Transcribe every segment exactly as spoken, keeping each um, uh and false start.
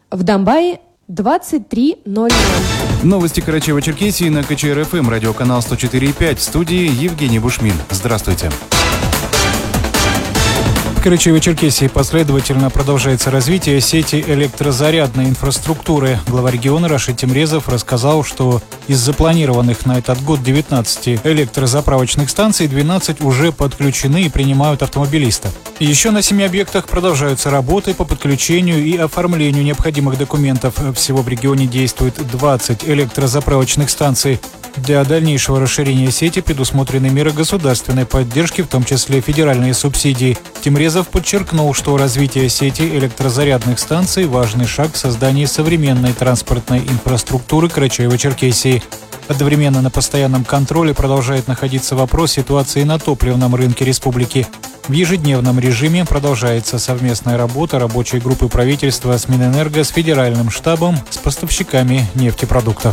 В Домбае двадцать три ноль ноль. Новости Карачаево-Черкесии на КЧР-ФМ, радиоканал сто четыре и пять. В студии Евгений Бушмин. Здравствуйте. В Карачаево-Черкесии последовательно продолжается развитие сети электрозарядной инфраструктуры. Глава региона Рашид Темрезов рассказал, что из запланированных на этот год девятнадцати электрозаправочных станций двенадцать уже подключены и принимают автомобилистов. Еще на семи объектах продолжаются работы по подключению и оформлению необходимых документов. Всего в регионе действует двадцать электрозаправочных станций. Для дальнейшего расширения сети предусмотрены меры государственной поддержки, в том числе федеральные субсидии. Темрезов подчеркнул, что развитие сети электрозарядных станций – важный шаг в создании современной транспортной инфраструктуры Карачаево-Черкесии. Одновременно на постоянном контроле продолжает находиться вопрос ситуации на топливном рынке республики. В ежедневном режиме продолжается совместная работа рабочей группы правительства с Минэнерго, с федеральным штабом, с поставщиками нефтепродуктов.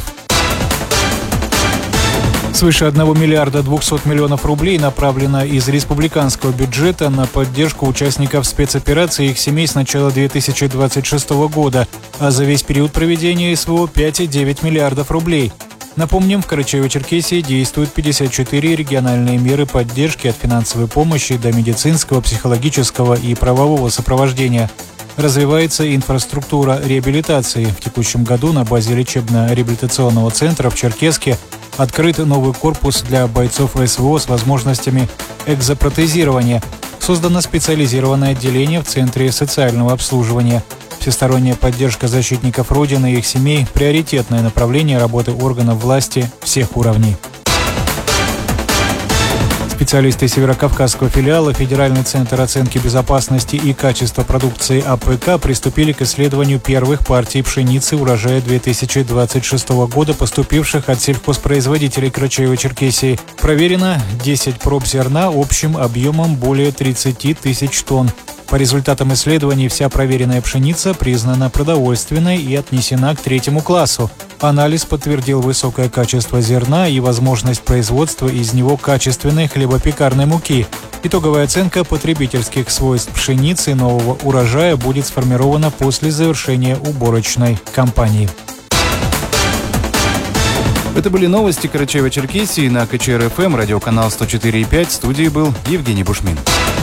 Свыше одного миллиарда двухсот миллионов рублей направлено из республиканского бюджета на поддержку участников спецоперации и их семей с начала две тысячи двадцать шестого года, а за весь период проведения СВО пять целых девять десятых миллиардов рублей. Напомним, в Карачаево-Черкесии действуют пятьдесят четыре региональные меры поддержки от финансовой помощи до медицинского, психологического и правового сопровождения. Развивается инфраструктура реабилитации. В текущем году на базе лечебно-реабилитационного центра в Черкесске открыт новый корпус для бойцов СВО с возможностями экзопротезирования. Создано специализированное отделение в Центре социального обслуживания. Всесторонняя поддержка защитников Родины и их семей – приоритетное направление работы органов власти всех уровней. Специалисты Северокавказского филиала Федеральный центр оценки безопасности и качества продукции АПК приступили к исследованию первых партий пшеницы урожая две тысячи двадцать шестого года, поступивших от сельхозпроизводителей Карачаево-Черкесии. Проверено десять проб зерна общим объемом более тридцати тысяч тонн. По результатам исследований вся проверенная пшеница признана продовольственной и отнесена к третьему классу. Анализ подтвердил высокое качество зерна и возможность производства из него качественной хлебопекарной муки. Итоговая оценка потребительских свойств пшеницы нового урожая будет сформирована после завершения уборочной кампании. Это были новости Карачаево-Черкесии на КЧР-ФМ, радиоканал сто четыре и пять. В студии был Евгений Бушмин.